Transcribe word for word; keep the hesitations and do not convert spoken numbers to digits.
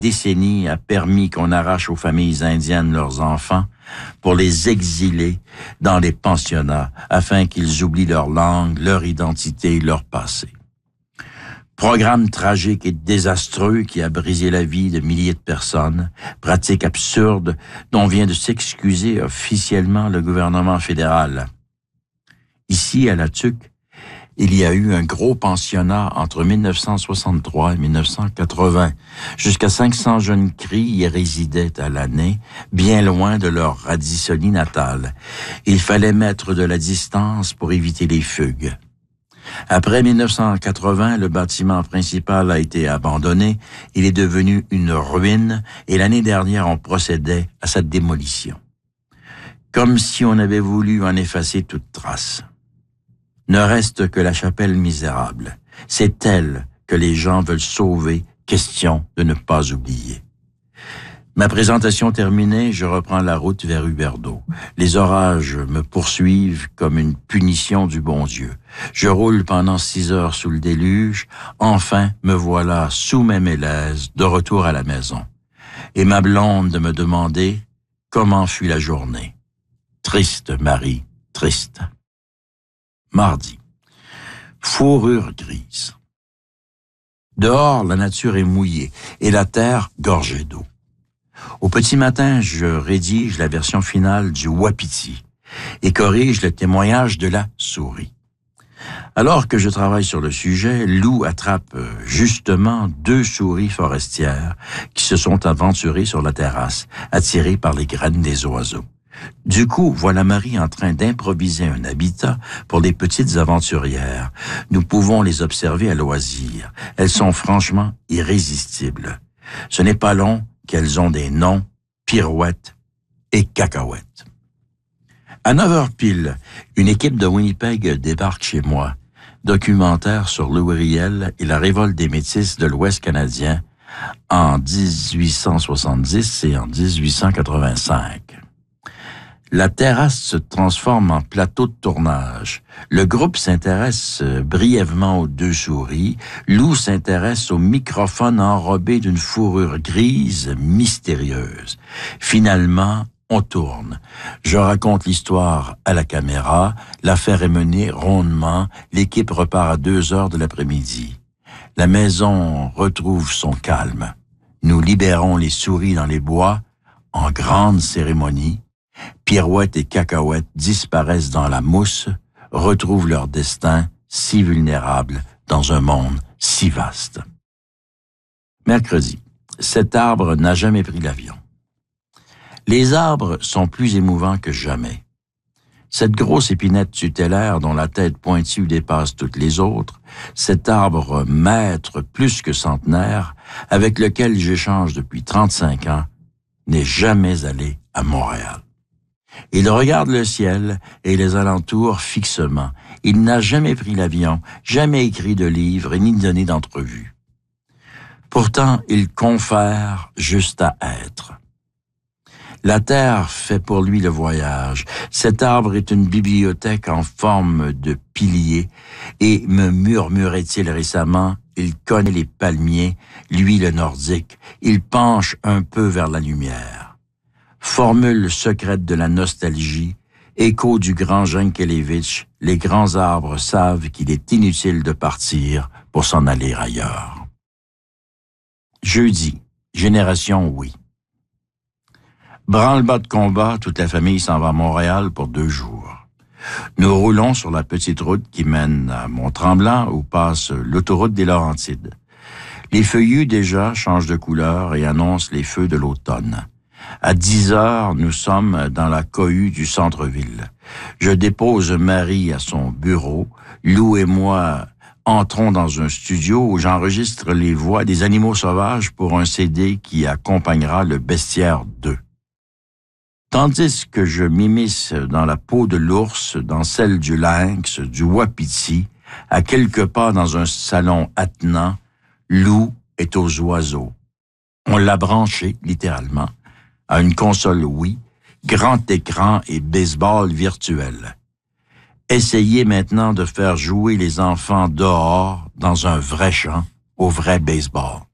décennie a permis qu'on arrache aux familles indiennes leurs enfants pour les exiler dans les pensionnats afin qu'ils oublient leur langue, leur identité, leur passé. Programme tragique et désastreux qui a brisé la vie de milliers de personnes, pratique absurde dont vient de s'excuser officiellement le gouvernement fédéral. Ici, à La Tuque, il y a eu un gros pensionnat entre mille neuf cent soixante-trois et mille neuf cent quatre-vingts. Jusqu'à cinq cents jeunes cris y résidaient à l'année, bien loin de leur Radissonie natale. Il fallait mettre de la distance pour éviter les fugues. Après mille neuf cent quatre-vingts, le bâtiment principal a été abandonné, il est devenu une ruine et l'année dernière, on procédait à sa démolition. Comme si on avait voulu en effacer toute trace. Ne reste que la chapelle misérable. C'est elle que les gens veulent sauver, question de ne pas oublier. Ma présentation terminée, je reprends la route vers Huberdeau. Les orages me poursuivent comme une punition du bon Dieu. Je roule pendant six heures sous le déluge. Enfin, me voilà sous mes mélèzes, de retour à la maison. Et ma blonde me demandait comment fut la journée. Triste, Marie, triste. Mardi. Fourrure grise. Dehors, la nature est mouillée et la terre gorgée d'eau. Au petit matin, je rédige la version finale du Wapiti et corrige le témoignage de la souris. Alors que je travaille sur le sujet, Lou attrape justement deux souris forestières qui se sont aventurées sur la terrasse, attirées par les graines des oiseaux. Du coup, voilà Marie en train d'improviser un habitat pour les petites aventurières. Nous pouvons les observer à loisir. Elles sont franchement irrésistibles. Ce n'est pas long qu'elles ont des noms, Pirouette et Cacahuète. À neuf heures pile, une équipe de Winnipeg débarque chez moi. Documentaire sur Louis Riel et la révolte des Métis de l'Ouest canadien en dix-huit cent soixante-dix et en dix-huit cent quatre-vingt-cinq. La terrasse se transforme en plateau de tournage. Le groupe s'intéresse brièvement aux deux souris. Lou s'intéresse au microphone enrobé d'une fourrure grise mystérieuse. Finalement, on tourne. Je raconte l'histoire à la caméra. L'affaire est menée rondement. L'équipe repart à deux heures de l'après-midi. La maison retrouve son calme. Nous libérons les souris dans les bois en grande cérémonie. Pirouette et Cacahuète disparaissent dans la mousse, retrouvent leur destin si vulnérable dans un monde si vaste. Mercredi, cet arbre n'a jamais pris l'avion. Les arbres sont plus émouvants que jamais. Cette grosse épinette tutélaire dont la tête pointue dépasse toutes les autres, cet arbre maître plus que centenaire, avec lequel j'échange depuis trente-cinq ans, n'est jamais allé à Montréal. Il regarde le ciel et les alentours fixement. Il n'a jamais pris l'avion, jamais écrit de livre ni donné d'entrevue. Pourtant, il confère juste à être. La terre fait pour lui le voyage. Cet arbre est une bibliothèque en forme de pilier et, me murmurait-il récemment, il connaît les palmiers, lui le nordique. Il penche un peu vers la lumière. Formule secrète de la nostalgie, écho du grand Jankélévitch, les grands arbres savent qu'il est inutile de partir pour s'en aller ailleurs. Jeudi, Génération Oui. Branle-bas de combat, toute la famille s'en va à Montréal pour deux jours. Nous roulons sur la petite route qui mène à Mont-Tremblant où passe l'autoroute des Laurentides. Les feuillus déjà changent de couleur et annoncent les feux de l'automne. À dix heures, nous sommes dans la cohue du centre-ville. Je dépose Marie à son bureau. Lou et moi entrons dans un studio où j'enregistre les voix des animaux sauvages pour un C D qui accompagnera le Bestiaire deux. Tandis que je m'immisce dans la peau de l'ours, dans celle du lynx, du wapiti, à quelques pas dans un salon attenant, Lou est aux oiseaux. On l'a branché, littéralement, à une console Wii, grand écran et baseball virtuel. Essayez maintenant de faire jouer les enfants dehors dans un vrai champ au vrai baseball.